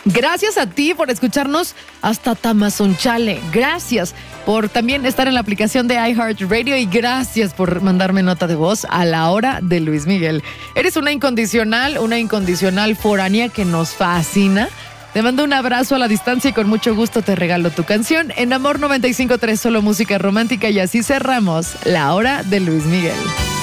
Gracias a ti por escucharnos hasta Tamazunchale. Gracias por también estar en la aplicación de iHeartRadio y gracias por mandarme nota de voz a la hora de Luis Miguel. Eres una incondicional foránea que nos fascina. Te mando un abrazo a la distancia y con mucho gusto te regalo tu canción en Amor 95.3, solo música romántica, y así cerramos la hora de Luis Miguel.